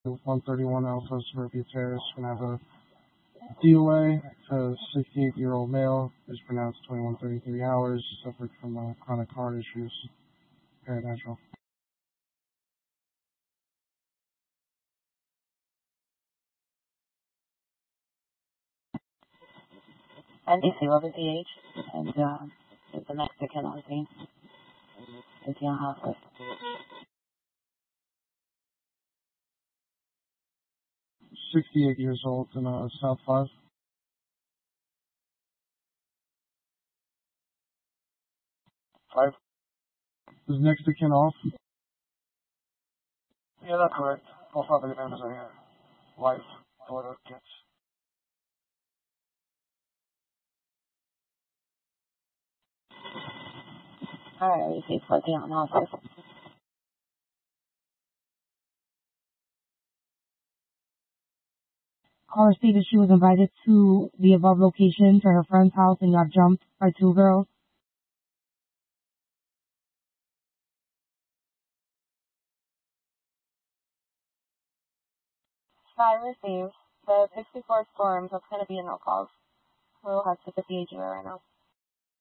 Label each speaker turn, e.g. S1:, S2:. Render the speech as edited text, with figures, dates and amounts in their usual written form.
S1: 131 Alpha Suburbia Terrace. Gonna have a DOA, a 68-year-old male, is pronounced 2133 hours, suffered from chronic heart issues, paranatural.
S2: NBC, what is the age? And is the Mexican on scene? Is he on hospice?
S1: 68 years old in South 5. Is next to kin off?
S3: Yeah, that's correct. All family members are here. Wife, daughter, kids.
S2: Alright, we see what's on hospice.
S4: Caller stated she was invited to the above location to her friend's house and got jumped by two girls.
S5: Sky received. The 64 storms, that's going to be a no cause. We'll have to 58 right now.